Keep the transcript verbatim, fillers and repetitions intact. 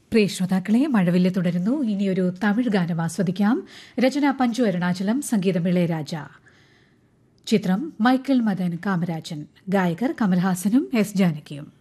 പ്രിയ ശ്രോതാക്കളെ, മഴവില്ല് തുടരുന്നു. ഇനിയൊരു തമിഴ് ഗാനം ആസ്വദിക്കാം. രചന പഞ്ചു അരുണാചലം, സംഗീതം ഇളയരാജ. ചിത്രം മൈക്കിൾ മദൻ കാമരാജൻ. ഗായകർ കമൽഹാസനും എസ് ജാനകിയും.